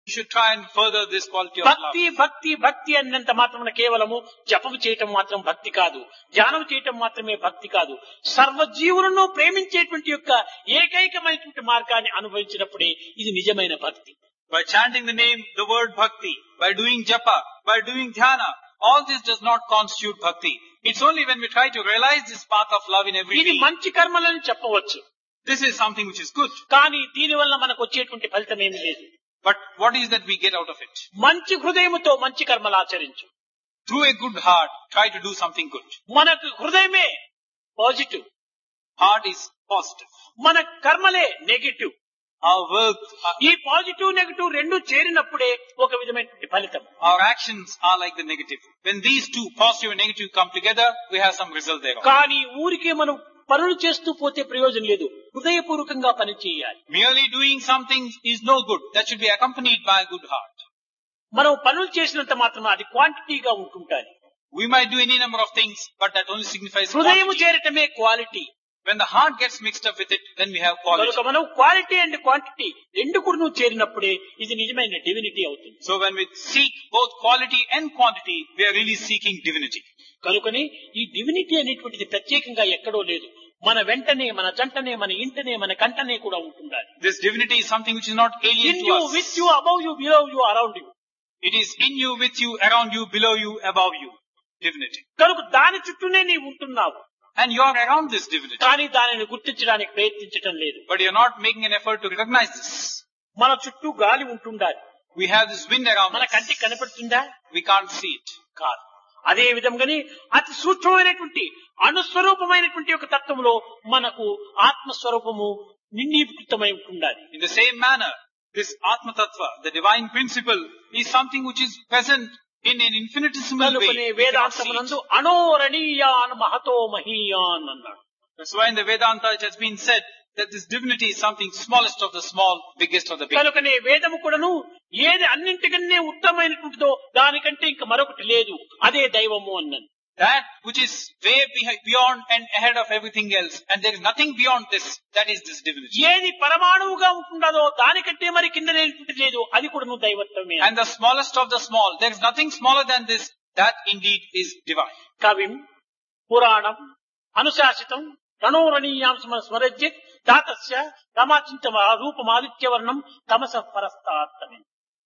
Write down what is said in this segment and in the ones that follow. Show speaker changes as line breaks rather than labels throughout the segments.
You should try and further this quality of love.
భక్తి భక్తి భక్తి అన్నంత మాత్రమున కేవలము జపము చేయటం మాత్రం భక్తి కాదు, ధ్యానం చేయటం మాత్రమే భక్తి కాదు. సర్వజీవులను ప్రేమించేటువంటి యొక్క ఏకైకమైనటువంటి మార్గాన్ని అనుభవించినప్పుడే ఇది నిజమైన భక్తి.
By chanting the name, the word bhakti, by doing japa, by doing dhyana, all this does not constitute bhakti. It's only when we try to realize this path of love in every
ఇది
being.
మంచి కర్మలని చెప్పవచ్చు,
This is something which is good.
కానీ దీనివల్ల మనకు వచ్చేటువంటి ఫలితం ఏమి లేదు.
But what is that we get out of it?
మంచి హృదయముతో మంచి కర్మలు ఆచరించు.
Through a good heart, try to do something good.
మనకు హృదయమే పాజిటివ్,
Heart is positive.
మన కర్మలే నెగిటివ్.
Our work,
ఈ పాజిటివ్ నెగిటివ్ రెండు చేరినప్పుడే ఒక విధమైనటువంటి ఫలితం.
our actions are like the negative. When these two, positive and negative, come together, we have some result thereof.
కానీ ఊరికే మనం పనులు చేస్తూ పోతే ప్రయోజనం లేదు, హృదయపూర్వకంగా పని చేయాలి.
Merely doing something is no good. That should be accompanied by a good heart.
మనం పనులు చేసినంత మాత్రం అది క్వాంటిటీగా ఉంటుంటాది.
We might do any number of things, but that only signifies
హృదయము
quantity.
చేరటమే quality.
When the heart gets mixed up with it, then we have quality.
కనుక మనం quality and quantity రెండు కూడా చేరినప్పుడే ఇది నిజమైన డివినిటీ అవుతుంది.
So when we seek both quality and quantity, we are really seeking divinity.
కనుకని ఈ divinity అనేటువంటిది ప్రత్యేకంగా ఎక్కడో లేదు, మన వెంటనే, మన జంటనే, మన ఇంటనే, మన కంటనే కూడా ఉంటుండాలి.
This divinity is something which is not alien
in
to
you,
us.
With you, above you, below you, around you.
It is in you, with you, around you, below you, above you. Divinity.
కనుక దాని చుట్టూనే నీవు ఉంటున్నావు,
And you are around this divinity.
కానీ దానిని గుర్తించడానికి ప్రయత్నించటం లేదు.
But you are not making an effort to recognize this.
మన చుట్టూ గాలి ఉంటుండాలి,
We have this wind around
మన
us.
కంటికి కనపడుతుందా?
We can't see it.
కాదు. అదే విధంగానే అతి సూక్ష్మమైనటువంటి అణుస్వరూపమైనటువంటి ఒక తత్వంలో మనకు ఆత్మస్వరూపము నిండీకృతమై ఉండాలి.
In the same manner, this Atma Tattva, the divine principle, is something which is present in an infinitesimal
కనుకనే
way. We cannot see
వేదాంతమునందు
it.
అణోరణీయాన్ Mahato మహీయాన్ అన్నాడు.
That's why in the Vedanta it has been said that this divinity is something smallest of the small, biggest of the big.
కనుకనే వేదము కూడాను ఏది అన్నింటికన్నే ఉత్తమమైనటువంటిదో దానికంటే ఇంక మరొకటి లేదు, అదే దైవము అన్నది.
That which is way beyond and ahead of everything else, and there is nothing beyond this, that is this divinity.
ఏది పరమాణువుగా ఉంటుండదో దానికంటే మరి కింద లేనిటువంటిది లేదు, అది కూడాను దైవత్వమే.
And the smallest of the small, there is nothing smaller than this, that indeed is divine.
కవిం పురాణం అనుశాసితం రణోరణీయాంశమ స్మరజ్యత్ తాతస్య రమాచింత రూపమాదిత్యవర్ణం తమస పరస్తాత్తమే.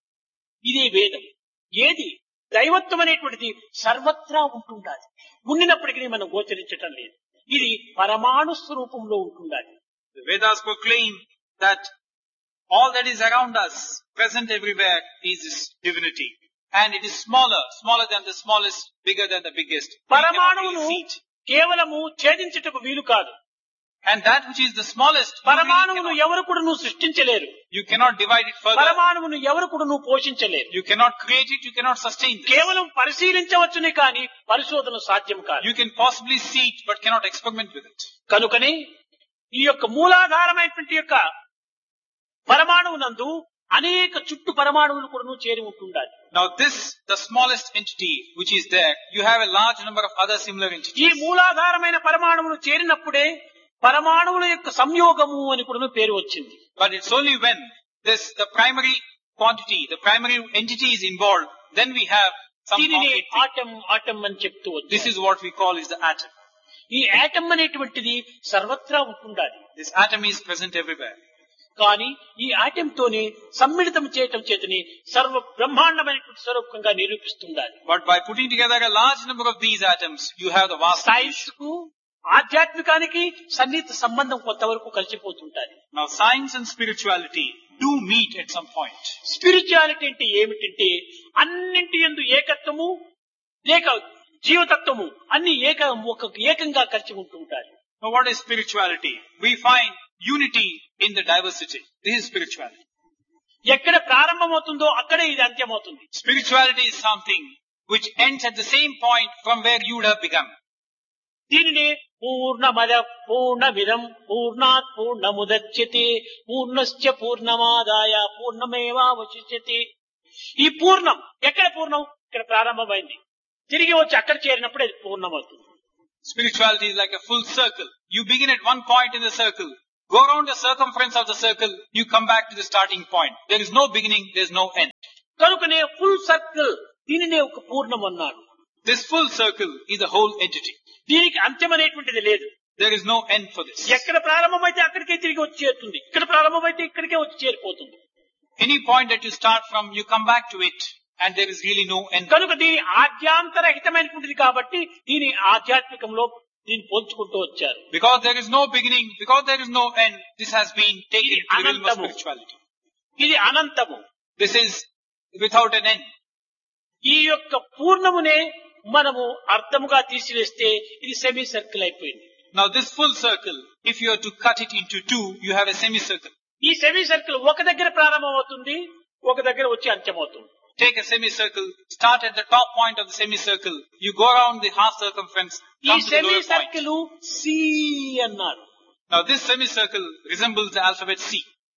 ఇదే వేదం. ఏది దైవత్వం అనేటువంటిది సర్వత్రా ఉంటుండాలి, ఉండినప్పటికీ మనం గోచరించటం లేదు. ఇది పరమాణు స్వరూపంలో ఉంటుండాలి.
The Vedas proclaim that all that is around us, present everywhere, is this divinity. And it is smaller than the smallest, bigger than the biggest. We cannot
పరమాణువును
really see it.
కేవలము ఛేదించుటకు వీలు కాదు.
And that which is the smallest,
పరమాణువును ఎవరు కూడా నువ్వు సృష్టించలేరు,
you cannot divide it further.
పరమాణువును ఎవరు కూడా నువ్వు పోషించలేరు.
You cannot create it, you cannot sustain it.
కేవలం పరిశీలించవచ్చునే కానీ పరిశోధన సాధ్యం కాదు.
You can possibly see it, but cannot experiment with it.
కనుకనే ఈ యొక్క మూలాధారమైనటువంటి యొక్క పరమాణువునందు అనేక చుట్టు పరమాణువులు కూడా చేరి ఉంటుండాలి.
Now this, the smallest entity which is there, you have a large number of other similar
ఈ
entities.
మూలాధారమైన పరమాణువులు చేరినప్పుడే పరమాణువుల యొక్క సంయోగము అని కూడా పేరు వచ్చింది.
But it's only when the primary quantity, the primary entity is involved, then we have some
దీనిని
concrete thing.
Atom అని చెప్తూ
This
వచ్చారు.
is what we call is the atom.
ఈ ఆటం అనేటువంటిది సర్వత్రా ఉంటుండాలి.
This atom is present everywhere.
కానీ ఈ ఆటం తోనే సమ్మిళితం చేయటం చేతని సర్వ బ్రహ్మాండమైనటువంటి స్వరూపంగా నిరూపిస్తుండాలి.
But by putting together a large number of these atoms, you have the vast
science కు ఆధ్యాత్మికానికి సన్నిహిత సంబంధం కొంతవరకు కలిసిపోతుంటారు.
Now science and spirituality do meet at some point.
Spirituality అంటే ఏమిటంటే అన్నింటి యందు ఏకత్వము లేక జీవతత్వము అన్ని ఏకంగా కలిసి ఉంటుంటారు.
Now what is spirituality? We find unity in the diversity. This is spirituality.
ఎక్కడ ప్రారంభమవుతుందో అక్కడే ఇది అంత్యమవుతుంది.
Spirituality is something which ends at the same point from where you would have begun.
దీనిని పూర్ణమద పూర్ణమిదం పూర్ణాత్ పూర్ణముదచ్యతే పూర్ణశ్చ పూర్ణమాదాయ పూర్ణమేవావశిష్యతే. ఈ పూర్ణం ఎక్కడ పూర్ణం? ఇక్కడ ప్రారంభమైంది, తిరిగి వచ్చి అక్కడ చేరినప్పుడు అది పూర్ణమవుతుంది.
Spirituality is like a full circle. You begin at one point in the circle Go around the circumference of the circle, you come back to the starting point. There is no beginning, there is no end.
కనుకనే full circle దీనినే ఒక పూర్ణం అన్నాడు.
This full circle is the whole entity.
దీనికి అంత్యం అనేటువంటిది లేదు.
There is no end for this.
ఎక్కడ ప్రారంభమైతే అక్కడికే తిరిగి వచ్చి చేరుతుంది, ఇక్కడ ప్రారంభమైతే ఇక్కడికే వచ్చి చేరిపోతుంది.
Any point that you start from, you come back to it, and there is really no end.
కనుక దీని ఆద్యాంతరహితమైనటువంటిది కాబట్టి దీని ఆధ్యాత్మికంలో దీన్ని పోల్చుకుంటూ వచ్చారు.
Because there is no beginning, because there is no end, this has been taken to the realm of spirituality.
ఇది అనంతము.
This is without an end.
ఈ యొక్క పూర్ణమునే మనము అర్థముగా తీసివేస్తే ఇది సెమీ సర్కిల్ అయిపోయింది.
Now this full circle, if you are to cut it into two, you have a semicircle.
ఈ semi circle ఒక దగ్గర ప్రారంభం అవుతుంది, ఒక దగ్గర వచ్చి అంత్యమవుతుంది.
Take a semicircle, start at the top point of the semicircle, you go around the half circumference,
ఈ
come to the
semi
lower point.
Circle C అన్నారు.
Now this semicircle resembles the alphabet C.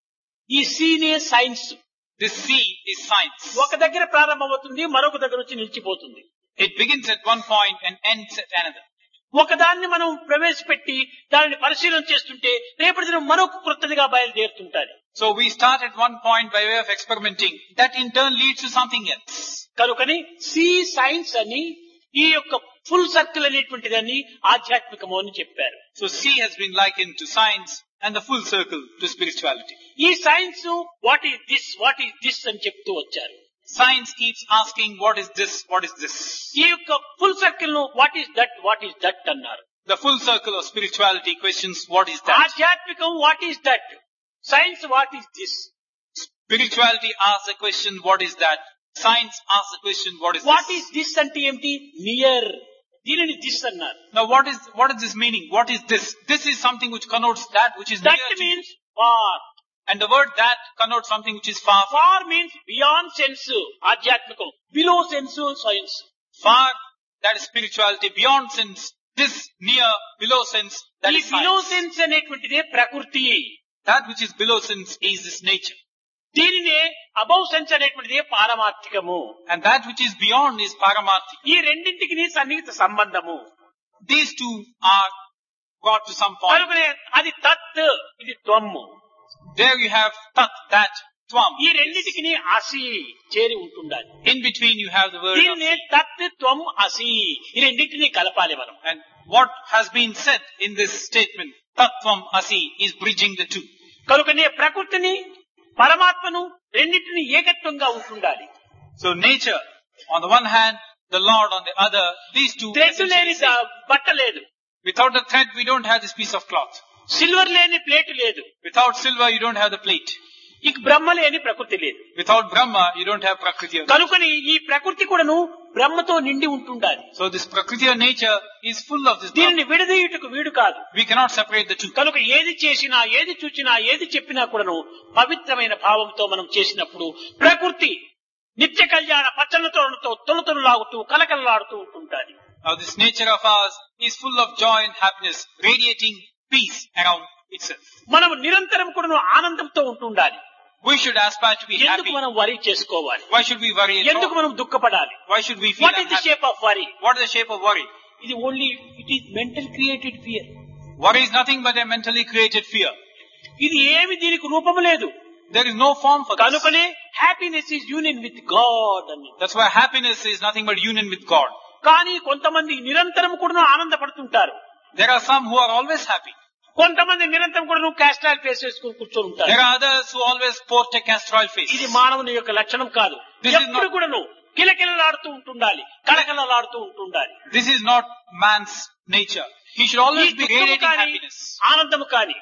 ఈ సీనే science.
This C is science.
ఒక దగ్గర ప్రారంభం అవుతుంది, మరొక దగ్గర వచ్చి నిలిచిపోతుంది.
It begins at one point and ends at another.
ఒకదాన్ని మనం ప్రవేశపెట్టి దానిని పరిశీలన చేస్తుంటే రేపటి దినం మరొక క్రొత్తదిగా బయలుదేరుతుంటారు.
So we start at one point by way of experimenting. That in turn leads to something else.
కనుకని సి సైన్స్ అని ఈ యొక్క ఫుల్ సర్కిల్ అనేటువంటిదని ఆధ్యాత్మికము అని చెప్పారు.
So C has been likened to science and the full circle to spirituality.
ఈ science what is this అని చెప్తూ వచ్చారు.
Science keeps asking, what is this, what is this?
ఈ యొక్క ఫుల్ సర్కిల్ ను వాట్ ఈస్ దట్ అన్నారు.
The full circle of spirituality questions, what is that?
ఆధ్యాత్మికం what is that, science what is this.
Spirituality asks the question, what is that? Science asks the question, what is
what
this?
Is this అంటే ఏమిటి, near, దీనిని this అన్నారు.
Now what is this meaning? What is this? This is something which connotes that which is
that
near to you.
Means far.
And the word that connotes something which is far.
Far means beyond sense ఆధ్యాత్మికం, below sense science.
Far, that is spirituality. Beyond sense, this near, below sense, that
ఈ
is
below
science.
Sense అనేటువంటిదే ప్రకృతి.
That which is below sense is this nature.
దీనినే above sense అనేటువంటిదే పారమార్థికము.
And that which is beyond is paramarthika.
ఈ రెండింటికి సన్నిహిత సంబంధము.
These two are got to some point.
కనుకనే అది తత్, ఇది త్వము.
There you have tat, that, tvam.
ఈ రెండింటికి అసి చేరి ఉంటుండాలి.
In between you have the word
దీనినే
asi.
తత్ త్వం అసి, ఈ రెండింటిని కలపాలి మనం.
And what has been said in this statement, tattvam asi, is bridging the two.
కనుకనే ప్రకృతిని పరమాత్మను రెండింటిని ఏకత్వంగా ఉంటుండాలి.
So nature, on the one hand, the Lord on the other, these two.
Thread లేని
essentially same.
బట్ట లేదు,
Without the thread, we don't have this piece of cloth.
Silver లేని plate లేదు,
Without silver, you don't have the plate.
ఇక బ్రహ్మ లేని ప్రకృతి లేదు.
Without Brahma, you don't have Prakriti.
కనుకని ఈ ప్రకృతి కూడాను బ్రహ్మతో నిండి ఉంటుండాలి.
So this Prakriti or nature is full of this.
దీనిని విడదీయుటకు వీడు కాదు.
We cannot separate the two.
కనుక ఏది చేసినా, ఏది చూచినా, ఏది చెప్పినా కూడాను పవిత్రమైన భావంతో మనం చేసినప్పుడు ప్రకృతి నిత్య కళ్యాణ పచ్చనతోలతో తొలతొలలాగుతూ కలకలలాడుతూ ఉంటుంటాది.
Now this nature of ours is full of joy and happiness, radiating peace around itself.
మనం నిరంతరం కూడాను ఆనందంతో ఉంటుండాలి.
We should aspire to be
ఎందుకు
happy.
మనం వరి చేసుకోవాలి,
Why should we worry at
ఎందుకు
all?
మనం దుఃఖపడాలి?
Why should we feel
what is the
unhappy?
Shape of వరి?
What is the shape of worry?
ఇది only it is mental created fear.
Worry is nothing but a mentally created fear.
ఇది ఏమి దీనికి రూపము లేదు.
There is no form for this.
కనుకనే happiness is union with God అని.
That's why happiness is nothing but union with God.
కానీ కొంతమంది నిరంతరం కూడా ఆనందపడుతుంటారు.
There are some who are always happy.
కొంతమంది నిరంతరం కూడా క్యాస్ట్రాల్ ఫేస్ వేసుకుని కూర్చొని ఉంటారు.
There are others who always sport a castor oil face.
ఇది మానవుని యొక్క లక్షణం కాదు.
This is
ఎప్పుడు
not-
కూడాను కిలకిలలాడుతూ ఉంటుండాలి, కలకలలాడుతూ ఉంటుండాలి.
This is not man's nature. He should
ఈ
always be
దుఃఖము
radiating
కానీ
happiness.
ఆనందము కానీ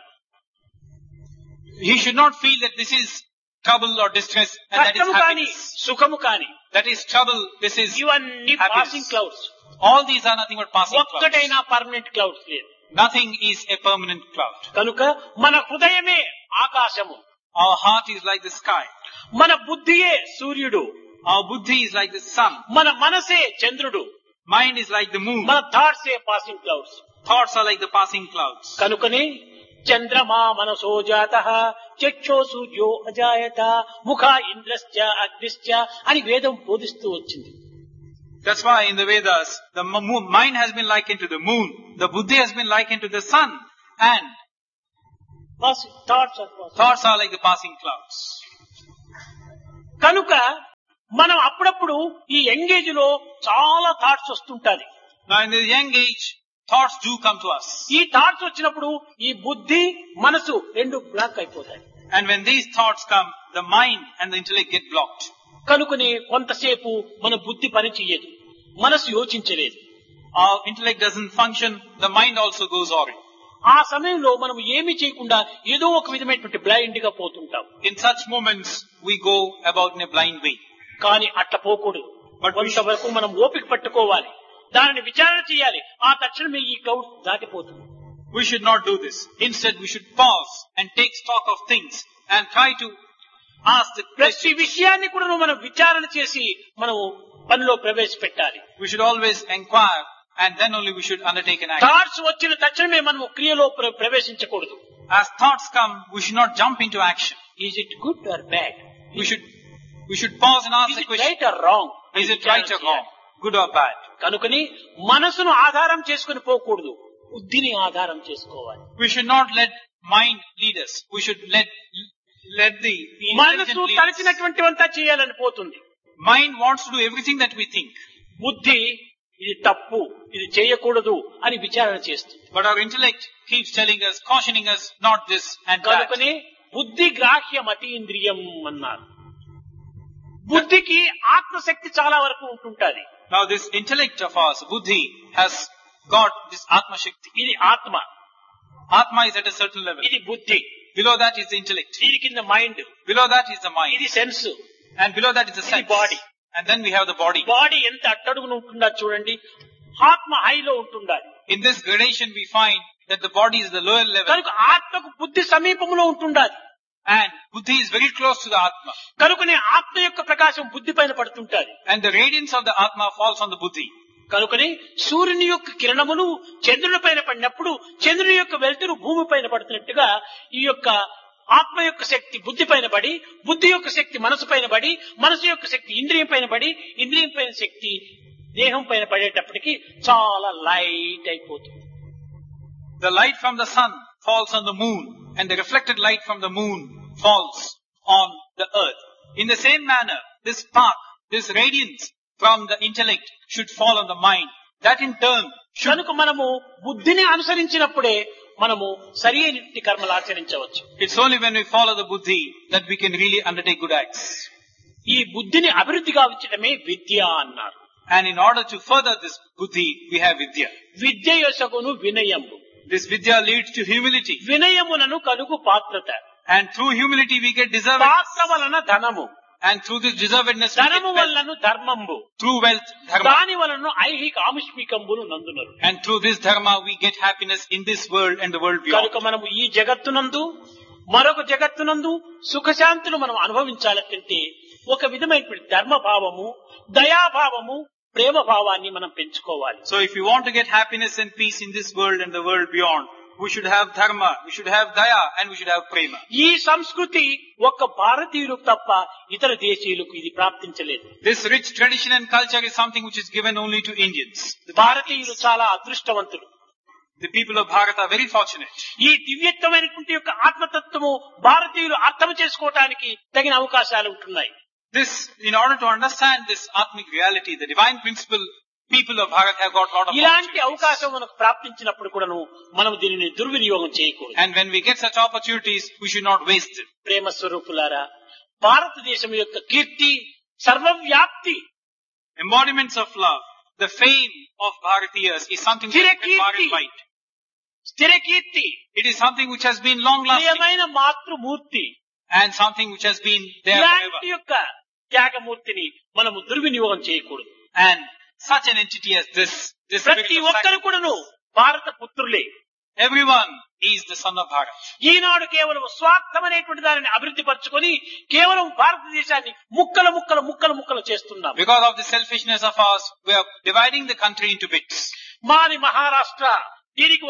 He should not feel that this is trouble or distress and that is
కష్టము కానీ
happiness.
సుఖము కానీ
That is trouble, this is
ఇవన్నీ
happiness.
Passing clouds.
All these are nothing but passing clouds.
ఒక్కటైనా permanent clouds లేదు.
Nothing is a permanent cloud.
కనుక మన హృదయమే ఆకాశము,
Our heart is like the sky.
మన బుద్ధియే సూర్యుడు,
Our buddhi is like the sun.
మన మనసే చంద్రుడు,
Mind is like the moon.
మన థాట్సే passing clouds.
Thoughts are like the passing clouds.
కనుకనే చంద్రమా మనసో జాతః చక్షో సూర్యో అజాయత ముఖ ఇంద్రశ్చ అగ్నిశ్చ అని వేదం బోధిస్తూ వచ్చింది.
That's why in the Vedas, the mind has been likened to the moon, the buddhi has been likened to the sun, and
Thoughts are passing.
Thoughts are like the passing clouds.
కనుక మనం అప్పుడప్పుడు ఈ engage లో చాలా thoughts వస్తుంటాయి.
Now in the young age, thoughts do come to us.
ఈ thoughts వచ్చినప్పుడు ఈ బుద్ధి మనసు రెండు బ్లాక్ అయిపోతాయి.
And when these thoughts come, the mind and the intellect get blocked.
కనుకనే కొంతసేపు మన బుద్ధి పని చెయ్యదు, మనసు యోచించలేదు.
Our intellect doesn't function, the mind also goes awry.
ఆ సమయంలో మనం ఏమీ చేయకుండా ఏదో ఒక విధమైనటువంటి బ్లైండ్ గా పోతుంటాం.
In such moments, we go about in a blind way.
కానీ అట్లా పోకూడదు. కొంతవరకు మనం ఓపిక పట్టుకోవాలి, దానిని విచారణ చేయాలి. ఆ తక్షణమే ఈ క్లౌడ్ దాటిపోతుంది.
We should not do this. Instead, we should pause and take stock of things and try to ask the
ప్రతి
question.
విషయాన్ని కూడా మనం విచారణ చేసి మనం పనిలో ప్రవేశపెట్టాలి.
We should always inquire and then only we should undertake an action.
Thoughts వచ్చిన తక్షణమే మనం క్రియలో ప్రవేశించకూడదు.
As thoughts come, we should not jump into action.
Is it good or bad?
We should pause and ask
is
the
it
question,
right are wrong?
is it right or wrong? Good or bad?
కనుకని మనసును ఆధారం చేసుకుని పోకూడదు, బుద్ధిని ఆధారం చేసుకోవాలి.
We should not let mind lead us. We should let the
మనసు
intelligent lead us.
తలచినటువంటివంతా చేయాలని పోతుంది.
Mind wants to do everything that we think.
బుద్ధి ఇది తప్పు, ఇది చేయకూడదు అని విచారణ చేస్తుంది.
But our intellect keeps telling us, cautioning us, not this and that.
కనుకని బుద్ధి గ్రాహ్యం అతీంద్రియం అన్నారు. బుద్ధికి ఆత్మశక్తి చాలా వరకు ఉంటుంటది.
Now this intellect of ours, buddhi, has got this atma shakti.
ఇది ఆత్మ,
Atma is at a certain level.
ఇది బుద్ధి,
Below that is the intellect.
దీని కింద mind,
Below that is the mind.
ఇది sense,
And below that is the sense.
body.
And then we have the body.
Body ఎంత అట్టడుగున ఉంటుందా చూడండి. ఆత్మ హైలో ఉంటుండాలి.
In this gradation we find that the body is the lower level.
కనుక ఆత్మకు బుద్ధి సమీపంలో ఉంటుండాలి.
And buddhi is very close to the atma.
కనుకనే ఆత్మ యొక్క ప్రకాశం బుద్ధి పైన పడుతుంటాది.
And the radiance of the atma falls on the buddhi.
కనుకనే సూర్యుని యొక్క కిరణములు చంద్రుని పైన పడినప్పుడు చంద్రుని యొక్క వెలుతురు భూమి పైన పడుతున్నట్టుగా ఈ యొక్క ఆత్మ యొక్క శక్తి బుద్ధి పైన పడి, బుద్ధి యొక్క శక్తి మనసు పైన పడి, మనసు యొక్క శక్తి ఇంద్రియం పైన పడి, ఇంద్రియం పైన శక్తి దేహం పైన పడేటప్పటికి చాలా లైట్ అయిపోతుంది.
The light from the sun falls on the moon, and the reflected light from the moon falls on the earth. In the same manner, this spark, this radiance from the intellect should fall on the mind. That in turn should...
కనుక మనము బుద్ధిని అనుసరించినప్పుడే మనము సరి అయిన కర్మలు ఆచరించవచ్చు.
It's only when we follow the buddhi that we can really undertake good acts.
ఈ బుద్ధిని అభివృద్ధి గావించడమే విద్య అన్నారు.
And in order to further this buddhi, we have vidya.
విద్య యొసగును వినయము,
This vidya leads to humility.
వినయమునను కలుగు పాత్రత,
And through humility we get deservedness.
పాత్ర వలన ధనము,
And through this deservedness we
ధనము
get wealth.
వలన ధర్మంబు,
Through wealth, dharma.
దాని వలన ఐహిక ఆముష్మికంబులు నందునరు.
And through this dharma we get happiness in this world and the world beyond.
కనుక మనము ఈ జగత్తునందు మరొక జగత్తునందు సుఖశాంతులు మనం అనుభవించాలంటే ఒక విధమైనటువంటి ధర్మభావము, దయాభావము, ప్రేమ భావాన్ని మనం పెంచుకోవాలి.
So if you want to get happiness and peace in this world and the world beyond, we should have dharma, we should have daya, and we should have prema.
ఈ సంస్కృతి ఒక్క భారతీయులకు తప్ప ఇతర దేశీయులకు ఇది ప్రాప్తించలేదు.
This rich tradition and culture is something which is given only to Indians.
భారతీయులు చాలా అదృష్టవంతులు.
The people of Bharat are very fortunate.
ఈ దివ్యత్వమైనటువంటి యొక్క ఆత్మతత్వము భారతీయులు అర్థం చేసుకోవటానికి తగిన అవకాశాలు ఉంటున్నాయి.
This, in order to understand this Atmic reality, the divine principle, people of Bharat have got a lot of
ఇలాంటి
opportunities.
అవకాశం మనకు ప్రాప్తించినప్పుడు కూడాను మనం దీనిని దుర్వినియోగం చేయకూడదు.
And when we get such opportunities, we should not waste it.
ప్రేమ స్వరూపులారా, భారతదేశం యొక్క కీర్తి సర్వవ్యాప్తి.
Embodiments of love, the fame of Bharatiyas is something that has been far and wide.
స్థిర కీర్తి,
It is something which has been long lasting
ప్రియమైన మాతృమూర్తి.
and something which has been there forever.
ఇలాంటి యొక్క త్యాగమూర్తిని మనము దుర్వినియోగం చేయకూడదు.
And such an entity as this
ప్రతి
spirit of
ఒక్కరు
sacrifice,
కూడాను భారత పుత్రులే.
everyone is the son of Bharat.
ఈనాడు కేవలం స్వార్థమనేటువంటి దానిని అభివృద్ధి పరచుకొని కేవలం భారతదేశాన్ని ముక్కలు ముక్కలు ముక్కలు ముక్కలు చేస్తున్నాం.
Because of the selfishness of ours, we are dividing the country into bits.
మాది మహారాష్ట్ర, దీనికి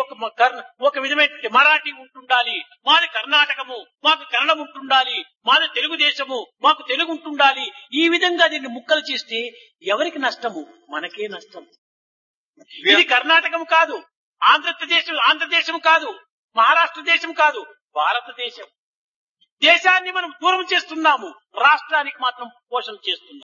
ఒక విధమైన మరాఠీ ఉంటుండాలి, మాది కర్ణాటకము, మాకు కన్నడం ఉంటుండాలి, మాది తెలుగుదేశము, మాకు తెలుగు ఉంటుండాలి. ఈ విధంగా దీన్ని ముక్కలు చేస్తే ఎవరికి నష్టము? మనకే నష్టం. ఇది కర్ణాటకము కాదు, ఆంధ్రదేశం కాదు, మహారాష్ట్ర దేశం కాదు, భారతదేశం. దేశాన్ని మనం దూరం చేస్తున్నాము, రాష్ట్రానికి మాత్రం పోషణ చేస్తున్నాం.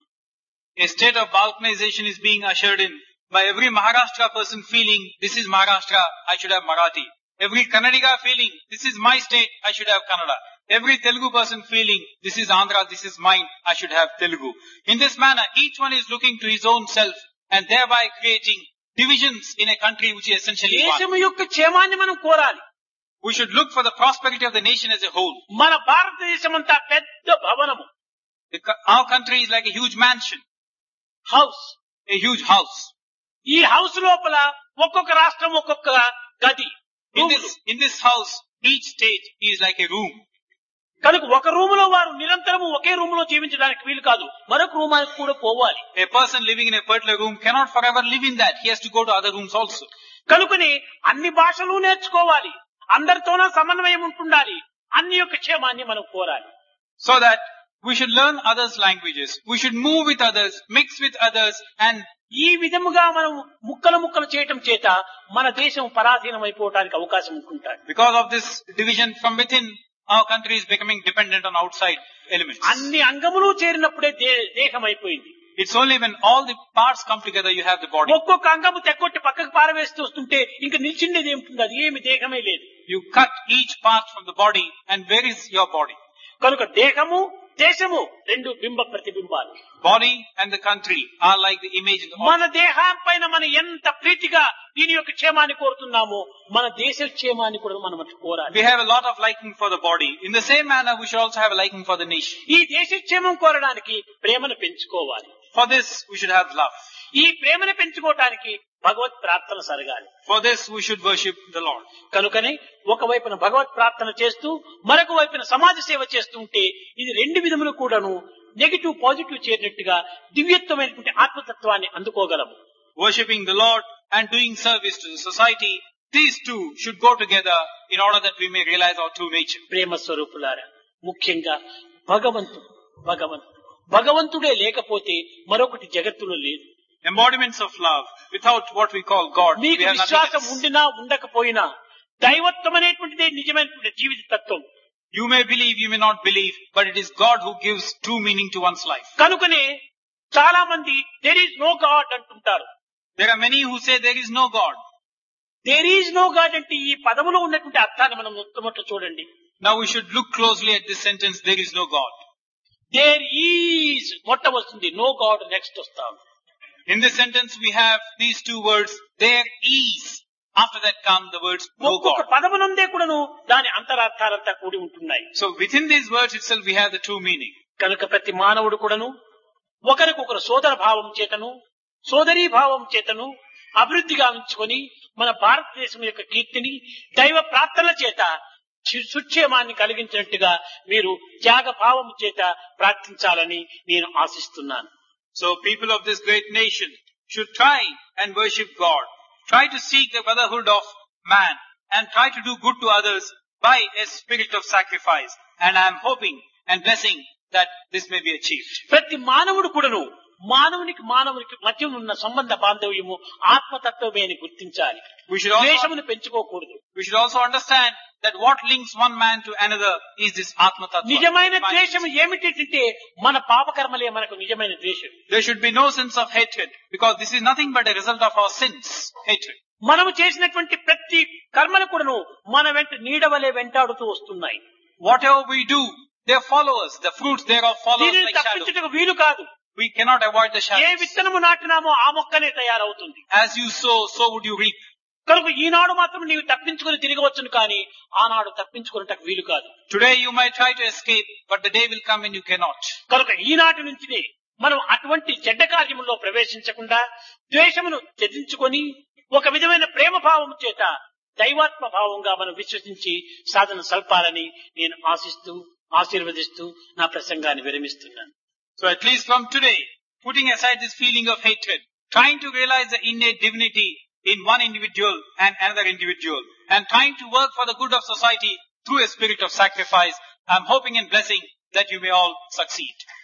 A state of balkanization is being ushered in by every Maharashtra person feeling, this is Maharashtra, I should have Marathi. Every Kannadiga feeling, this is my state, I should have Kannada. Every Telugu person feeling, this is Andhra, this is mine, I should have Telugu. In this manner, each one is looking to his own self and thereby creating divisions in a country which is essentially one.
దేశం యొక్క క్షేమాన్ని మనం కోరాలి.
We should look for the prosperity of the nation as a whole.
మన భారతదేశం అంతా పెద్ద భవనము,
Our country is like a huge mansion,
house.
a huge house.
ఈ హౌస్ లోపల ఒక్కొక్క రాష్ట్రం ఒక్కొక్క గది.
In this house, each state is like a room.
కనుక ఒక రూమ్ లో వారు నిరంతరము ఒకే రూమ్ లో జీవించడానికి వీలు కాదు, మరొక రూమానికి కూడా పోవాలి.
A person living in a particular room cannot forever live in that. He has to go to other rooms also.
కనుకని అన్ని భాషలు నేర్చుకోవాలి, అందరితోనూ సమన్వయం ఉంటుండాలి, అన్ని యొక్క క్షేమాన్ని మనం కోరాలి.
So that we should learn others' languages. We should move with others, mix with others, and
ఈ విధముగా మనం ముక్కలు చేయటం చేత మన దేశం పరాధీనం అయిపోవడానికి అవకాశం ఉంటుంటాడు.
because of this division from within, our country is becoming dependent on outside elements.
అన్ని అంగములు చేరినప్పుడే దేహం అయిపోయింది.
It's only when all the parts come together you have the body.
ఒక్కొక్క అంగము తెగొట్టి పక్కకు పారవేస్తూ వస్తుంటే ఇంక నిల్చిండేది ఏముంటుంది, అది ఏమి దేహమే లేదు.
You cut each part from the body, and where is your body?
కనుక దేహము దేశము రెండు బింబ ప్రతిబింబాలు.
Body and the country are like the image in the
మన దేహం పైన మనం ఎంత ప్రీతిగా దీని యొక్క క్షేమాన్ని కోరుతున్నామో మన దేశ క్షేమాన్ని కూడా మనం కోరాలి.
We have a lot of liking for the body. In the same manner, we should also have a liking for the nation.
ఈ దేశ క్షేమం కోరడానికి ప్రేమను పెంచుకోవాలి.
For this, we should have love.
ఈ ప్రేమను పెంచుకోవటానికి భగవత్ ప్రార్థన సరగాలి.
For this, we should worship the Lord.
కనుకనే ఒకవైపున భగవత్ ప్రార్థన చేస్తూ మరొక వైపున సమాజ సేవ చేస్తూ ఉంటే ఇది రెండు విధములు కూడాను నెగటివ్ పాజిటివ్ చేరినట్టుగా దివ్యత్వమైనటువంటి ఆత్మతత్వాన్ని అందుకోగలము.
Worshipping the Lord and doing service to the society, these two should go together in order that we may realize our true nature.
ప్రేమ స్వరూపులారా, ముఖ్యంగా భగవంతుడే లేకపోతే మరొకటి జగత్తులో లేదు.
Embodiments of love. Without what we call God, we
మీకు
have nothing
విశ్వాసం
else.
ఉండినా ఉండకపోయినా దైవత్వం అనేటువంటిదే నిజమైనటువంటి జీవిత తత్వం.
You may believe, you may not believe, but it is God who gives true meaning to one's life.
కనుకనే చాలా మంది దేర్ ఈజ్ నో గాడ్ అంటుంటారు.
There are many who say there is no God.
There is no God అంటే ఈ పదములో ఉన్నటువంటి అర్థాన్ని మనం మొట్టమొదట చూడండి.
Now we should look closely at this sentence, there is no God.
There is మొట్ట వస్తుంది, నో గాడ్ నెక్స్ట్ వస్తాం.
In this sentence we have these two words, there is. After that come the words no
ఒక్కొక్క
God.
పదమునందే కూడాను దాని అంతరార్థాలంతా కూడి ఉంటున్నాయి.
So within these words itself we have the true meaning.
కనుక ప్రతి మానవుడు కూడాను ఒకరికొకరు సోదర భావం చేతను సోదరీ భావం చేతను అభివృద్ధి గావించుకొని మన భారతదేశం యొక్క కీర్తిని దైవ ప్రార్థనల చేత సుక్షేమాన్ని కలిగించినట్టుగా మీరు త్యాగ భావం చేత ప్రార్థించాలని నేను ఆశిస్తున్నాను.
So people of this great nation should try and worship God. Try to seek the brotherhood of man and try to do good to others by a spirit of sacrifice. And I am hoping and blessing that this may be achieved.
ప్రతి మానవుడు కూడాను మానవునికి మధ్య ఉన్న సంబంధ బాంధవ్యము ఆత్మతత్వమే అని గుర్తించాలి. ద్వేషమును పెంచుకోకూడదు.
We should also understand that what links one man to another is this Atma Tattva.
నిజమైన ద్వేషం ఏమిటంటే మన పాపకర్మలే మనకు నిజమైన ద్వేషం.
There should be no sense of hatred because this is nothing but a result of our sins, hatred.
మనము చేసినటువంటి ప్రతి కర్మలు కూడాను మన వెంట నీడవలే వెంటాడుతూ వస్తున్నాయి.
Whatever we do, they follow us. The fruits thereof follow us
దీనిని
like shadow.
తప్పించుటకు వీలు కాదు.
We cannot avoid the
A
shadows.
విత్తనము నాటినామో ఆ మొక్కనే తయారవుతుంది.
As you sow, so would you reap.
కనుక ఈనాడు మాత్రం నీవు తప్పించుకుని తిరగవచ్చును కానీ ఆనాడు తప్పించుకున్నటకు వీలు కాదు.
Today you might try to escape, but the day will come when you cannot.
కనుక ఈనాటి నుంచినే మనం అటువంటి చెడ్డ కార్యముల్లో ప్రవేశించకుండా ద్వేషమును త్యజించుకొని ఒక విధమైన ప్రేమ భావం చేత దైవాత్మ భావంగా మనం విశ్వసించి సాధన సల్పాలని నేను ఆశీర్వదిస్తూ నా ప్రసంగాన్ని విరమిస్తున్నాను.
So at least from today, putting aside this feeling of hatred, trying to realize the innate divinity in one individual and another individual, and trying to work for the good of society through a spirit of sacrifice, I'm hoping and blessing that you may all succeed.